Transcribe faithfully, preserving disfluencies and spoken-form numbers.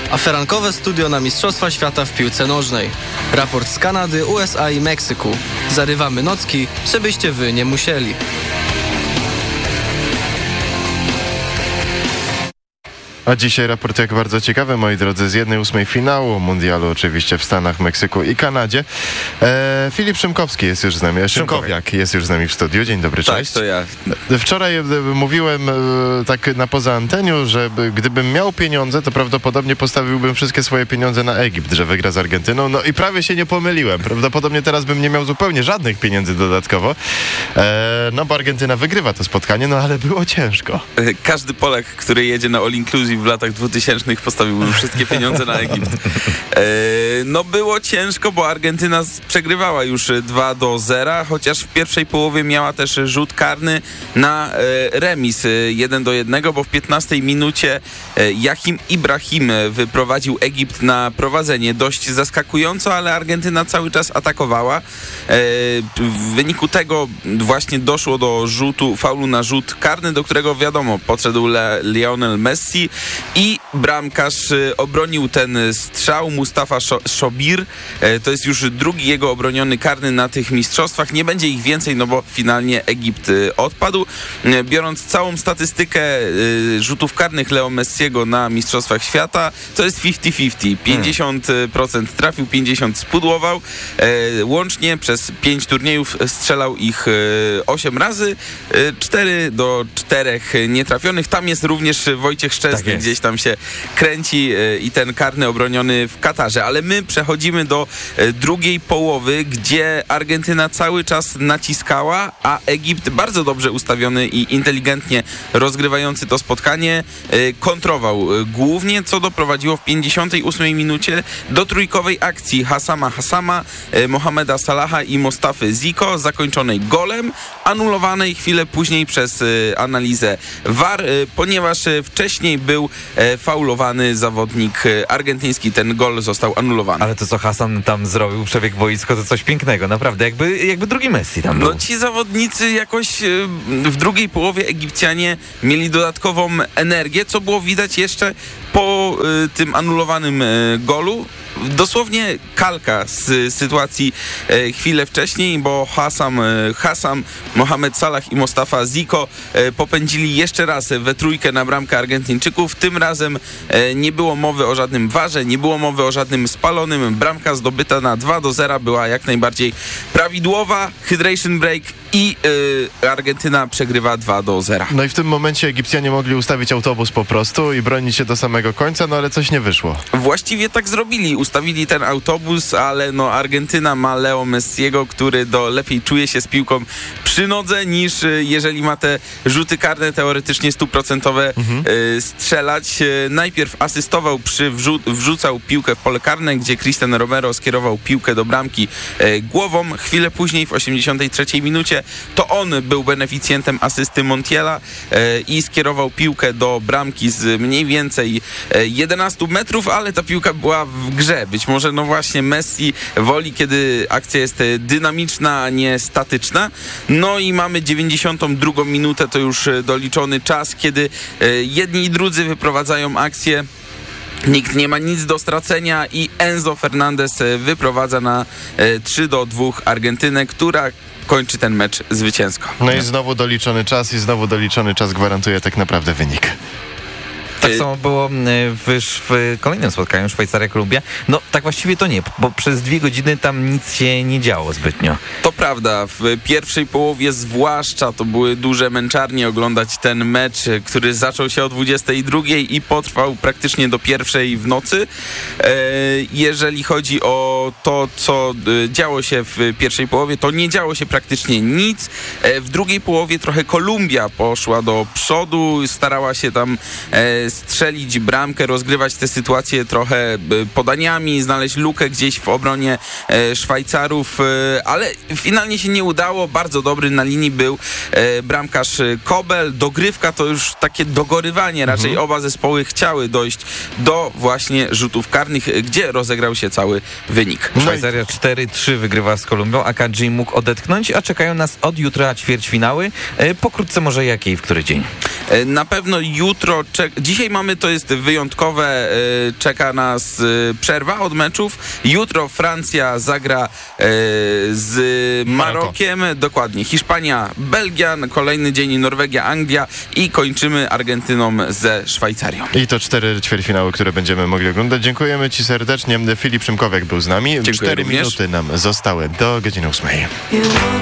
Aferankowe studio na Mistrzostwa Świata w piłce nożnej. Raport z Kanady, U S A i Meksyku. Zarywamy nocki, żebyście wy nie musieli. A dzisiaj raport jak bardzo ciekawy, moi drodzy, z jednej ósmej finału mundialu, oczywiście w Stanach, Meksyku i Kanadzie. E, Filip Szymkowski jest już z nami, Szymkowiak jest już z nami w studiu. Dzień dobry, cześć. Tak, to ja. Wczoraj mówiłem e, tak na poza anteniu, że gdybym miał pieniądze, to prawdopodobnie postawiłbym wszystkie swoje pieniądze na Egipt, że wygra z Argentyną. No i prawie się nie pomyliłem. Prawdopodobnie teraz bym nie miał zupełnie żadnych pieniędzy dodatkowo. E, no bo Argentyna wygrywa to spotkanie, no ale było ciężko. Każdy Polak, który jedzie na All Inclusive w latach dwutysięcznych, postawiłbym wszystkie pieniądze na Egipt. E, no było ciężko, bo Argentyna przegrywała już dwa do zera, chociaż w pierwszej połowie miała też rzut karny na e, remis jeden do jednego, bo w piętnastej minucie e, Jahim Ibrahim wyprowadził Egipt na prowadzenie. Dość zaskakująco, ale Argentyna cały czas atakowała. E, w wyniku tego właśnie doszło do rzutu, faulu na rzut karny, do którego wiadomo, podszedł Le- Lionel Messi i bramkarz obronił ten strzał. Mustafa Shobir, to jest już drugi jego obroniony karny na tych mistrzostwach. Nie będzie ich więcej, no bo finalnie Egipt odpadł. Biorąc całą statystykę rzutów karnych Leo Messiego na mistrzostwach świata, to jest pięćdziesiąt pięćdziesiąt. pięćdziesiąt procent trafił, pięćdziesiąt procent spudłował. Łącznie przez pięć turniejów strzelał ich osiem razy. cztery do czterech nietrafionych. Tam jest również Wojciech Szczęsny, tak gdzieś tam się kręci i ten karny obroniony w Katarze. Ale my przechodzimy do drugiej połowy, gdzie Argentyna cały czas naciskała, a Egipt bardzo dobrze ustawiony i inteligentnie rozgrywający to spotkanie kontrował głównie, co doprowadziło w pięćdziesiątej ósmej minucie do trójkowej akcji Hassama Hassama, Mohameda Salaha i Mostafy Zico, zakończonej golem, anulowanej chwilę później przez analizę V A R, ponieważ wcześniej był e, faulowany zawodnik e, argentyński. Ten gol został anulowany. Ale to, co Hassan tam zrobił, przebieg boisko, to coś pięknego, naprawdę. Jakby, jakby drugi Messi tam był. No ci zawodnicy jakoś e, w drugiej połowie Egipcjanie mieli dodatkową energię, co było widać jeszcze po e, tym anulowanym e, golu. Dosłownie kalka z sytuacji e, chwilę wcześniej, bo Hassam, e, Hassam, Mohamed Salah i Mostafa Zico e, popędzili jeszcze raz we trójkę na bramkę Argentyńczyków. Tym razem e, nie było mowy o żadnym warze, nie było mowy o żadnym spalonym. Bramka zdobyta na dwa do zera była jak najbardziej prawidłowa. Hydration break i e, Argentyna przegrywa dwa do zera. No i w tym momencie Egipcjanie mogli ustawić autobus po prostu i bronić się do samego końca, no ale coś nie wyszło. Właściwie tak zrobili. Ustawili ten autobus, ale no Argentyna ma Leo Messiego, który do lepiej czuje się z piłką przy nodze niż jeżeli ma te rzuty karne teoretycznie stuprocentowe mhm. y, strzelać. Najpierw asystował przy wrzu- wrzucał piłkę w pole karne, gdzie Cristian Romero skierował piłkę do bramki y, głową. Chwilę później w osiemdziesiątej trzeciej minucie to on był beneficjentem asysty Montiela y, i skierował piłkę do bramki z mniej więcej y, jedenastu metrów, ale ta piłka była w grze. Być może no właśnie Messi woli, kiedy akcja jest dynamiczna, a nie statyczna. No i mamy dziewięćdziesiątą drugą minutę, to już doliczony czas, kiedy jedni i drudzy wyprowadzają akcję. Nikt nie ma nic do stracenia i Enzo Fernandez wyprowadza na trzy do dwóch Argentynę, która kończy ten mecz zwycięsko. No i znowu doliczony czas i znowu doliczony czas gwarantuje tak naprawdę wynik. Tak samo było w, w kolejnym spotkaniu Szwajcaria-Kolumbia. No tak właściwie to nie, bo przez dwie godziny tam nic się nie działo zbytnio. To prawda, w pierwszej połowie zwłaszcza to były duże męczarnie oglądać ten mecz, który zaczął się o dwudziestej drugiej i potrwał praktycznie do pierwszej w nocy. Jeżeli chodzi o to, co działo się w pierwszej połowie, to nie działo się praktycznie nic. W drugiej połowie trochę Kolumbia poszła do przodu, starała się tam strzelić bramkę, rozgrywać te sytuacje trochę podaniami, znaleźć lukę gdzieś w obronie Szwajcarów, ale finalnie się nie udało. Bardzo dobry na linii był bramkarz Kobel. Dogrywka to już takie dogorywanie. Raczej mhm. oba zespoły chciały dojść do właśnie rzutów karnych, gdzie rozegrał się cały wynik. Szwajcaria cztery trzy wygrywa z Kolumbią, a Kadzi mógł odetchnąć, a czekają nas od jutra ćwierćfinały. Pokrótce może jakiej, w który dzień? E, na pewno jutro, czek- dzisiaj mamy, to jest wyjątkowe, e, czeka nas e, przerwa od meczów. Jutro Francja zagra e, z Marokiem, dokładnie, Hiszpania, Belgia, kolejny dzień Norwegia, Anglia i kończymy Argentyną ze Szwajcarią. I to cztery ćwierćfinały, które będziemy mogli oglądać. Dziękujemy Ci serdecznie. Filip Szymkowek był z nami. Dziękuję Cztery również. minuty nam zostały do godziny ósmej.